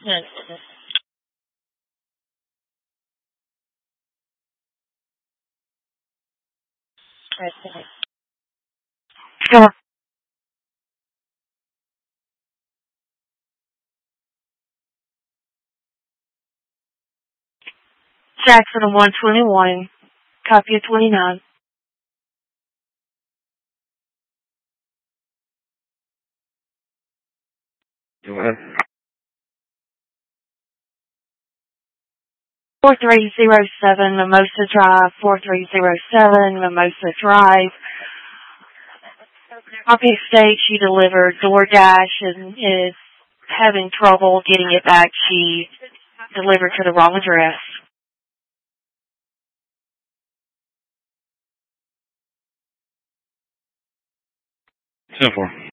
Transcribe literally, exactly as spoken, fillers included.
Yes. Yes. Sure. Jackson of one twenty-one. Copy of twenty-nine. Go ahead. four three zero seven Mimosa Drive, four three zero seven Mimosa Drive. Copy states she delivered DoorDash and is having trouble getting it back. She delivered to the wrong address. ten four.